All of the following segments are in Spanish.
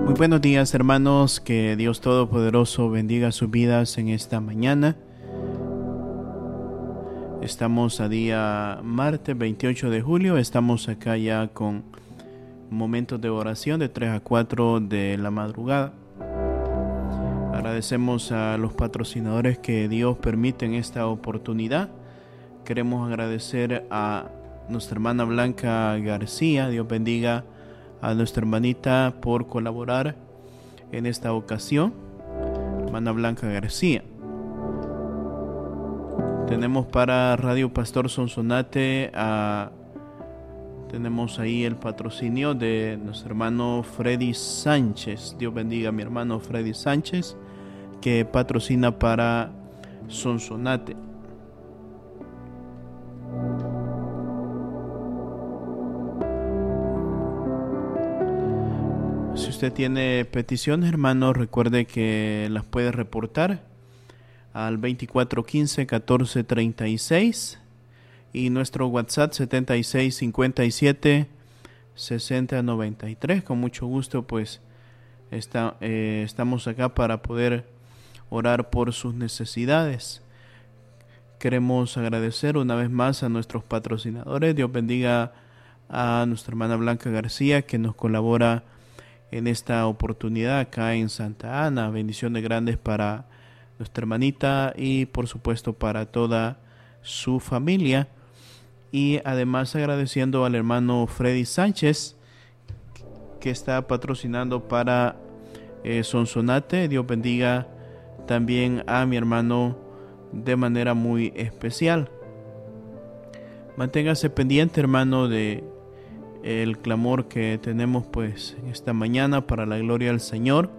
Muy buenos días, hermanos, que Dios Todopoderoso bendiga sus vidas en esta mañana. Estamos a día martes 28 de julio, estamos acá ya con momentos de oración de 3 a 4 de la madrugada. Agradecemos a los patrocinadores que Dios permite en esta oportunidad. Queremos agradecer a nuestra hermana Blanca García, Dios bendiga a nuestra hermanita por colaborar en esta ocasión, hermana Blanca García. Tenemos para Radio Pastor Sonsonate, tenemos ahí el patrocinio de nuestro hermano Freddy Sánchez. Dios bendiga a mi hermano Freddy Sánchez, que patrocina para Sonsonate. Si usted tiene peticiones, hermanos, recuerde que las puede reportar al 2415-1436 y nuestro WhatsApp 7657-6093. Con mucho gusto, pues estamos acá para poder orar por sus necesidades. Queremos agradecer una vez más a nuestros patrocinadores. Dios bendiga a nuestra hermana Blanca García, que nos colabora en esta oportunidad acá en Santa Ana. Bendiciones grandes para nuestra hermanita y por supuesto para toda su familia. Y además agradeciendo al hermano Freddy Sánchez, que está patrocinando para Sonsonate. Dios bendiga también a mi hermano de manera muy especial. Manténgase pendiente, hermano, de el clamor que tenemos pues en esta mañana para la gloria del Señor.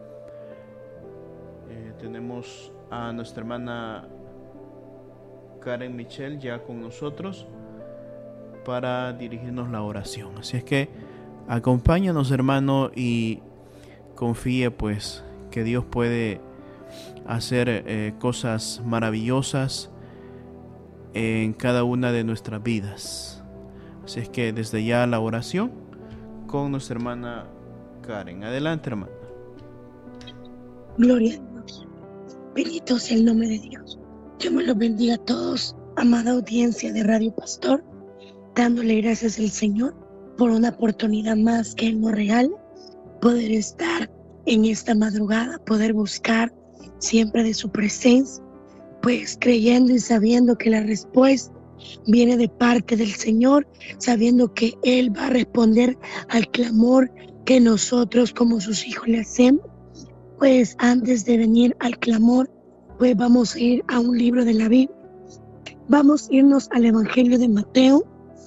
Tenemos a nuestra hermana Karen Michelle ya con nosotros para dirigirnos la oración. Así es que acompáñanos, hermano, y confíe pues que Dios puede hacer cosas maravillosas en cada una de nuestras vidas. Así es que desde ya la oración con nuestra hermana Karen. Adelante, hermana. Gloria a Dios. Bendito sea el nombre de Dios. Dios me los bendiga a todos, amada audiencia de Radio Pastor, dándole gracias al Señor por una oportunidad más que Él nos regala, poder estar en esta madrugada, poder buscar siempre de su presencia, pues creyendo y sabiendo que la respuesta viene de parte del Señor, sabiendo que Él va a responder al clamor que nosotros como sus hijos le hacemos. Pues antes de venir al clamor, pues vamos a ir a un libro de la Biblia. Vamos a irnos al Evangelio de Mateo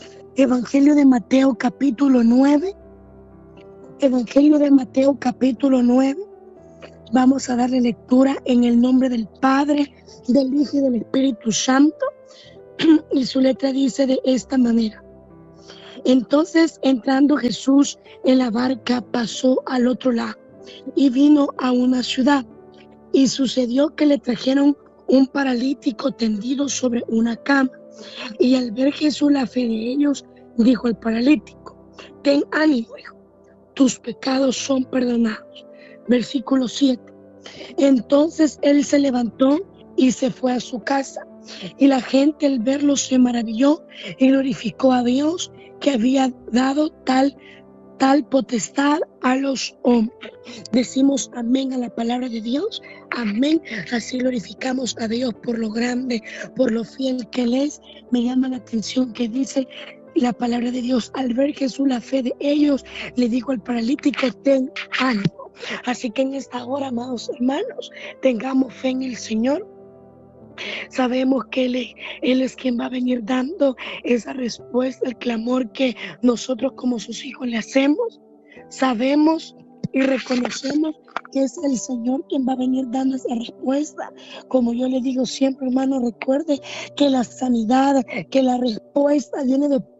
capítulo 9. Evangelio de Mateo capítulo 9. Vamos a darle lectura en el nombre del Padre, del Hijo y del Espíritu Santo. Y su letra dice de esta manera: entonces, entrando Jesús en la barca, pasó al otro lado y vino a una ciudad. Y sucedió que le trajeron un paralítico tendido sobre una cama. Y al ver Jesús la fe de ellos, dijo al paralítico: ten ánimo, hijo, tus pecados son perdonados. Versículo 7. Entonces él se levantó y se fue a su casa. Y la gente al verlo se maravilló y glorificó a Dios, que había dado tal potestad a los hombres. Decimos amén a la palabra de Dios. Amén. Así glorificamos a Dios por lo grande, por lo fiel que Él es. Me llama la atención que dice la palabra de Dios: al ver Jesús la fe de ellos, le dijo al paralítico: ten ánimo. Así que en esta hora, amados hermanos, tengamos fe en el Señor. Sabemos que Él es quien va a venir dando esa respuesta al clamor que nosotros como sus hijos le hacemos. Sabemos y reconocemos que es el Señor quien va a venir dando esa respuesta. Como yo le digo siempre, hermano, recuerde que la sanidad, que la respuesta viene de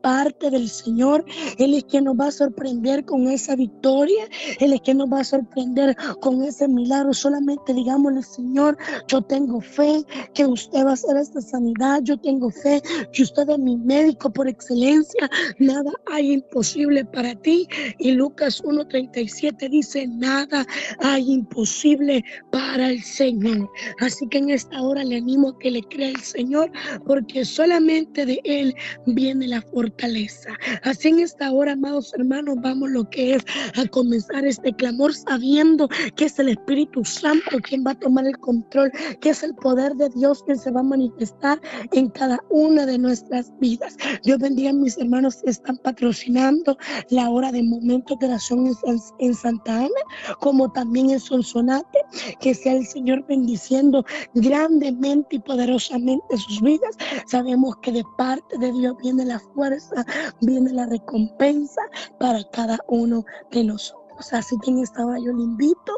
parte del Señor. Él es quien nos va a sorprender con esa victoria. Él es quien nos va a sorprender con ese milagro. Solamente digámosle: Señor, yo tengo fe que usted va a hacer esta sanidad. Yo tengo fe que usted es mi médico por excelencia. Nada hay imposible para ti. Y Lucas 1:37 dice: nada hay imposible para el Señor. Así que en esta hora le animo a que le crea al Señor, porque solamente de Él viene la fortaleza. Así en esta hora, amados hermanos, vamos lo que es a comenzar este clamor, sabiendo que es el Espíritu Santo quien va a tomar el control, que es el poder de Dios quien se va a manifestar en cada una de nuestras vidas. Dios bendiga a mis hermanos que están patrocinando la hora de Momento de Oración en Santa Ana, como también en Sonsonate. Que sea el Señor bendiciendo grandemente y poderosamente sus vidas. Sabemos que de parte de Dios viene la fuerza, viene la recompensa para cada uno de nosotros. Así que en esta hora yo le invito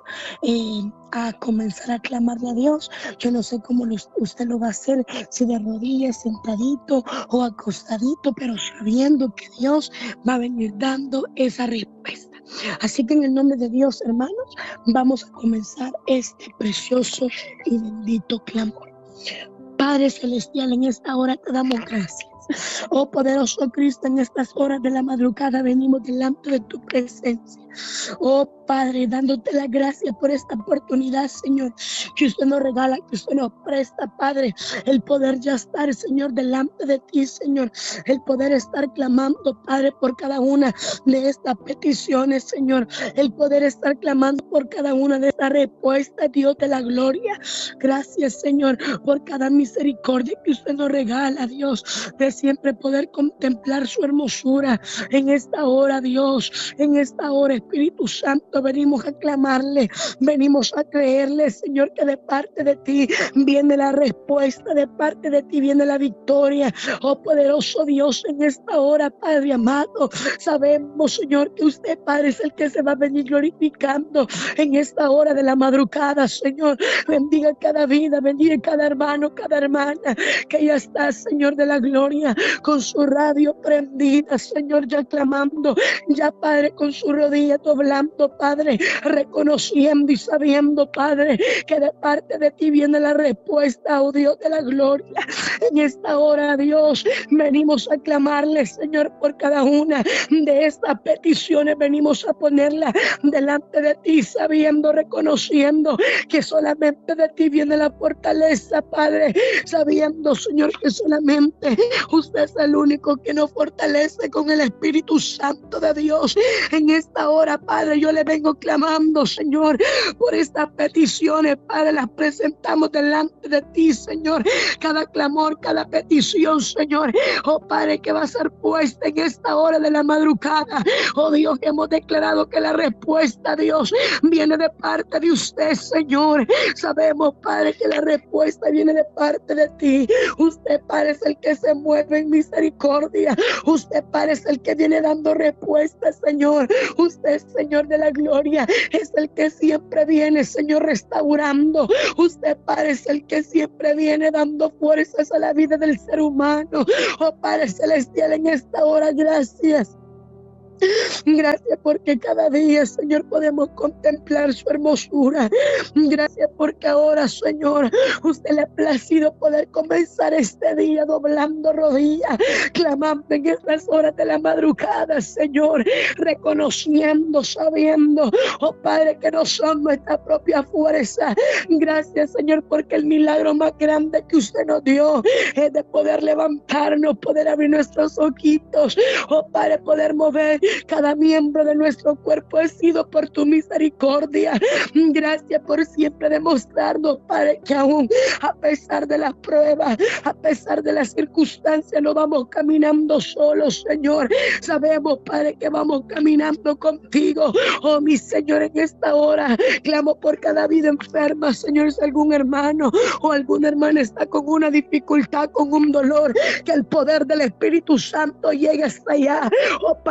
a comenzar a clamarle a Dios. Yo no sé cómo usted lo va a hacer, si de rodillas, sentadito o acostadito, pero sabiendo que Dios va a venir dando esa respuesta. Así que en el nombre de Dios, hermanos, vamos a comenzar este precioso y bendito clamor. Padre Celestial, en esta hora te damos gracias. Oh poderoso Cristo, en estas horas de la madrugada venimos delante de tu presencia. Oh Padre, dándote la gracia por esta oportunidad, Señor, que usted nos regala, que usted nos presta, Padre, el poder ya estar, Señor, delante de ti, Señor, el poder estar clamando, Padre, por cada una de estas peticiones, Señor, el poder estar clamando por cada una de estas respuestas, Dios de la gloria. Gracias, Señor, por cada misericordia que usted nos regala, Dios, de siempre poder contemplar su hermosura en esta hora, Dios, en esta hora, Espíritu Santo, venimos a clamarle, venimos a creerle, Señor, que de parte de ti viene la respuesta, de parte de ti viene la victoria. Oh poderoso Dios, en esta hora, Padre amado, sabemos, Señor, que usted, Padre, es el que se va a venir glorificando en esta hora de la madrugada, Señor. Bendiga cada vida, bendiga cada hermano, cada hermana que ya está, Señor de la gloria, con su radio prendida, Señor, ya clamando, ya, Padre, con su rodilla doblando, Padre, reconociendo y sabiendo, Padre, que de parte de ti viene la respuesta, oh Dios de la gloria. En esta hora, Dios, venimos a clamarle, Señor, por cada una de estas peticiones, venimos a ponerla delante de ti, sabiendo, reconociendo que solamente de ti viene la fortaleza, Padre, sabiendo, Señor, que solamente usted es el único que nos fortalece con el Espíritu Santo de Dios. En esta hora, Padre, yo le vengo clamando, Señor, por estas peticiones, Padre, las presentamos delante de ti, Señor. Cada clamor, cada petición, Señor, oh Padre, que va a ser puesta en esta hora de la madrugada. Oh Dios, que hemos declarado que la respuesta, Dios, viene de parte de usted, Señor. Sabemos, Padre, que la respuesta viene de parte de ti. Usted, Padre, es el que se mueve en misericordia. Usted, Padre, es el que viene dando respuesta, Señor. Usted, Señor de la gloria, es el que siempre viene, Señor, restaurando. Usted, Padre, es el que siempre viene dando fuerzas a la vida del ser humano. Oh Padre Celestial, en esta hora, gracias. Gracias porque cada día, Señor, podemos contemplar su hermosura. Gracias porque ahora, Señor, usted le ha placido poder comenzar este día doblando rodillas, clamando en estas horas de la madrugada, Señor, reconociendo, sabiendo, oh Padre, que no son nuestra propia fuerza. Gracias, Señor, porque el milagro más grande que usted nos dio es de poder levantarnos, poder abrir nuestros ojitos, oh Padre, poder mover cada miembro de nuestro cuerpo. Ha sido por tu misericordia. Gracias por siempre demostrarnos, Padre, que aún a pesar de las pruebas, a pesar de las circunstancias, no vamos caminando solos, Señor. Sabemos, Padre, que vamos caminando contigo. Oh, mi Señor, en esta hora clamo por cada vida enferma, Señor. Si algún hermano o alguna hermana está con una dificultad, con un dolor, que el poder del Espíritu Santo llegue hasta allá. Oh, Padre, venga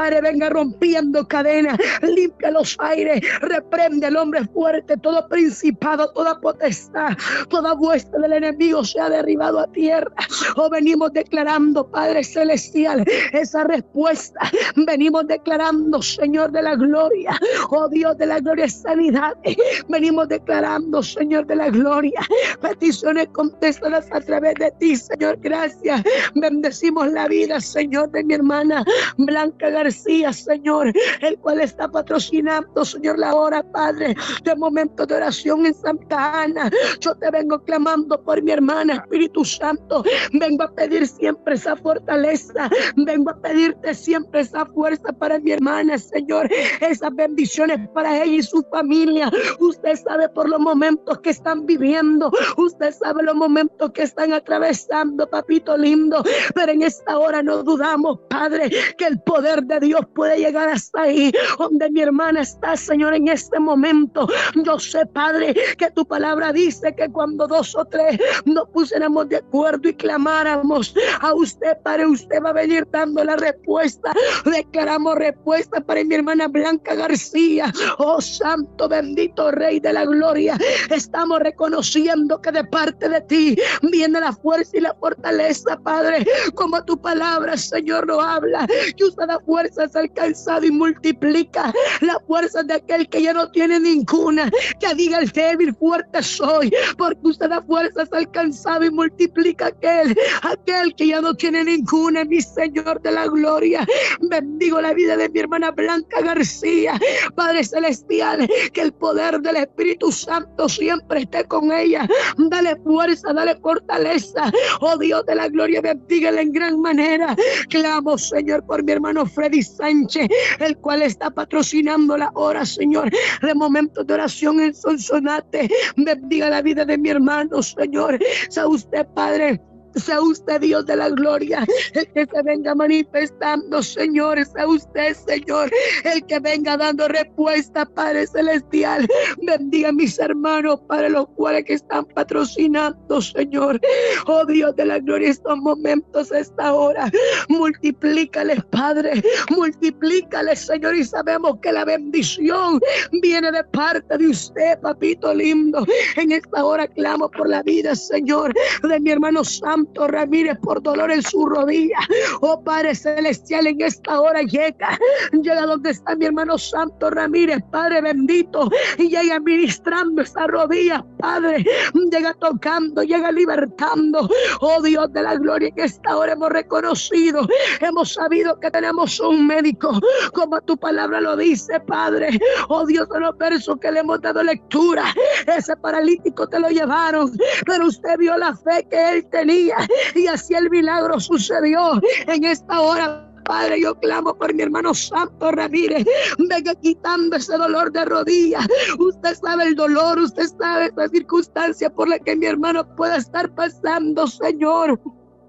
venga rompiendo cadenas, limpia los aires, reprende al hombre fuerte, todo principado, toda potestad, toda vuestra del enemigo sea derribado a tierra. Venimos declarando, Padre Celestial, esa respuesta. Venimos declarando, Señor de la gloria, Dios de la gloria, sanidad. Venimos declarando, Señor de la gloria, peticiones contestadas a través de ti, Señor. Gracias. Bendecimos la vida, Señor, de mi hermana Blanca García, Señor, el cual está patrocinando, Señor, la hora, Padre, de momento de oración en Santa Ana. Yo te vengo clamando por mi hermana, Espíritu Santo. Vengo a pedir siempre esa fortaleza. Vengo a pedirte siempre esa fuerza para mi hermana, Señor. Esas bendiciones para ella y su familia. Usted sabe por los momentos que están viviendo. Usted sabe los momentos que están atravesando, papito lindo. Pero en esta hora no dudamos, Padre, que el poder de Dios puede llegar hasta ahí donde mi hermana está, Señor, en este momento. Yo sé, Padre, que tu palabra dice que cuando 2 o 3 nos pusiéramos de acuerdo y clamáramos a usted, Padre, usted va a venir dando la respuesta. Declaramos respuesta para mi hermana Blanca García. Oh, santo, bendito Rey de la gloria. Estamos reconociendo que de parte de ti viene la fuerza y la fortaleza, Padre, como tu palabra, Señor, lo habla, que usted da fuerzas al cansado y multiplica la fuerza de aquel que ya no tiene ninguna. Que diga el débil, fuerte soy, porque usted da fuerzas al cansado y multiplica aquel que ya no tiene ninguna, mi Señor de la gloria. Bendigo la vida de mi hermana Blanca García, Padre Celestial, que el poder del Espíritu Santo siempre esté con ella. Dale fuerza, dale fortaleza. Oh Dios de la gloria, bendígala en gran manera. Clamo, Señor, por mi hermano Freddy Sánchez, el cual está patrocinando la hora, Señor, de momentos de oración en Sonsonate. Bendiga la vida de mi hermano, Señor. Sea usted, Padre, sea usted, Dios de la gloria, el que se venga manifestando, Señor. Sea usted, Señor, el que venga dando respuesta, Padre Celestial. Bendiga a mis hermanos, Padre, los cuales que están patrocinando, Señor. Oh Dios de la gloria, estos momentos, esta hora, multiplícales, Padre, multiplícales, Señor. Y sabemos que la bendición viene de parte de usted, papito lindo. En esta hora clamo por la vida, Señor, de mi hermano Santo Ramírez, por dolor en su rodilla. Oh Padre Celestial, en esta hora llega donde está mi hermano Santo Ramírez, Padre bendito, y llega ministrando esa rodilla, Padre, llega tocando, llega libertando. Oh Dios de la gloria, en esta hora hemos reconocido, hemos sabido que tenemos un médico, como tu palabra lo dice, Padre. Oh Dios, de los versos que le hemos dado lectura, ese paralítico te lo llevaron, pero usted vio la fe que él tenía y así el milagro sucedió. En esta hora, Padre, yo clamo por mi hermano Santo Ramírez. Venga quitando ese dolor de rodilla. Usted sabe el dolor, usted sabe esa circunstancia por la que mi hermano pueda estar pasando, Señor.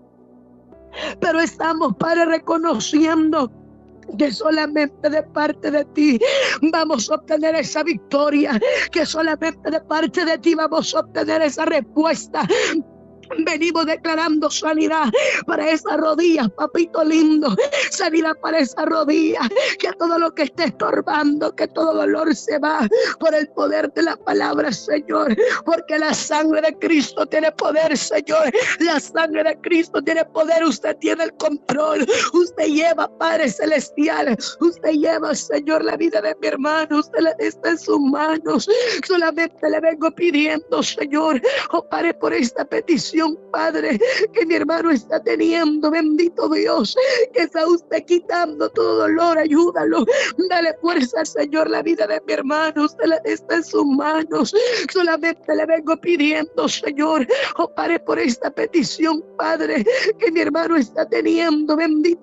Pero estamos, Padre, reconociendo que solamente de parte de ti vamos a obtener esa victoria, que solamente de parte de ti vamos a obtener esa respuesta. Venimos declarando sanidad para esa rodilla, papito lindo. Sanidad para esa rodilla. Que todo lo que esté estorbando, que todo dolor se va por el poder de la palabra, Señor. Porque la sangre de Cristo tiene poder, Señor. La sangre de Cristo tiene poder. Usted tiene el control. Usted lleva, Padre Celestial. Usted lleva, Señor, la vida de mi hermano. Usted está en sus manos. Solamente le vengo pidiendo, Señor, oh Padre, por esta petición, Padre, que mi hermano está teniendo. Bendito Dios, que está usted quitando todo dolor. Ayúdalo, dale fuerza, Señor, la vida de mi hermano. Usted está en sus manos. Solamente le vengo pidiendo, Señor, oh Padre, por esta petición, Padre, que mi hermano está teniendo. Bendito